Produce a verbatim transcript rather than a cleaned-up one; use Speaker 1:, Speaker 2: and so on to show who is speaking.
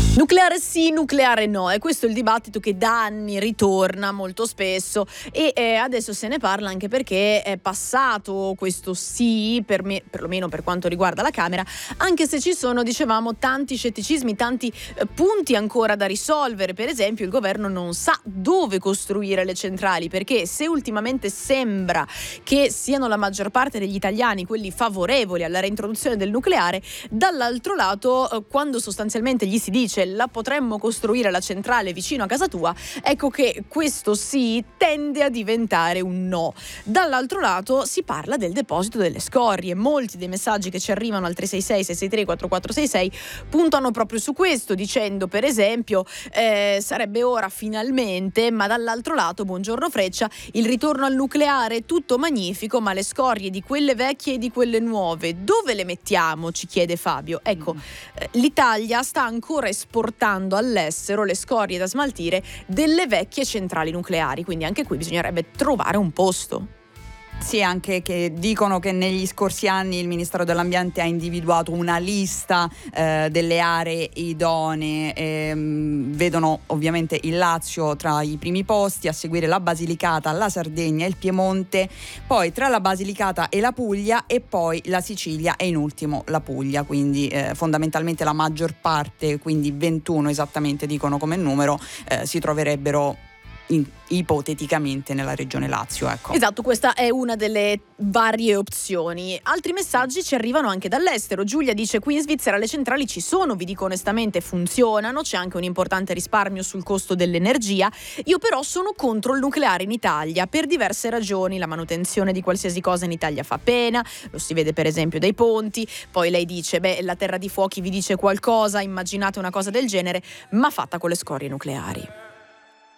Speaker 1: Nucleare sì, nucleare no, e questo è il dibattito che da anni ritorna molto spesso e eh, adesso se ne parla anche perché è passato questo sì, per me, perlomeno per quanto riguarda la Camera, anche se ci sono, dicevamo, tanti scetticismi, tanti eh, punti ancora da risolvere. Per esempio, il governo non sa dove costruire le centrali, perché se ultimamente sembra che siano la maggior parte degli italiani quelli favorevoli alla reintroduzione del nucleare, dall'altro lato, eh, quando sostanzialmente gli si dice la potremmo costruire la centrale vicino a casa tua, ecco che questo sì tende a diventare un no. Dall'altro lato si parla del deposito delle scorie. Molti dei messaggi che ci arrivano al tre sei sei sei sei tre quattro quattro sei sei puntano proprio su questo, dicendo per esempio eh, sarebbe ora finalmente, ma dall'altro lato, buongiorno Freccia, il ritorno al nucleare, tutto magnifico, ma le scorie di quelle vecchie e di quelle nuove dove le mettiamo? Ci chiede Fabio. Ecco, eh, l'Italia sta ancora esportando all'estero le scorie da smaltire delle vecchie centrali nucleari, quindi anche qui bisognerebbe trovare un posto.
Speaker 2: Sì, anche che dicono che negli scorsi anni il Ministero dell'Ambiente ha individuato una lista eh, delle aree idonee, ehm, vedono ovviamente il Lazio tra i primi posti, a seguire la Basilicata, la Sardegna e il Piemonte, poi tra la Basilicata e la Puglia e poi la Sicilia e in ultimo la Puglia, quindi eh, fondamentalmente la maggior parte, quindi ventuno esattamente dicono come numero, eh, si troverebbero In, ipoteticamente nella regione Lazio, ecco.
Speaker 1: Esatto, questa è una delle varie opzioni. Altri messaggi ci arrivano anche dall'estero. Giulia dice: qui in Svizzera le centrali ci sono, vi dico onestamente funzionano, c'è anche un importante risparmio sul costo dell'energia. Io però sono contro il nucleare in Italia per diverse ragioni. La manutenzione di qualsiasi cosa in Italia fa pena, lo si vede per esempio dai ponti. Poi lei dice: beh, la terra di fuochi vi dice qualcosa, immaginate una cosa del genere, ma fatta con le scorie nucleari.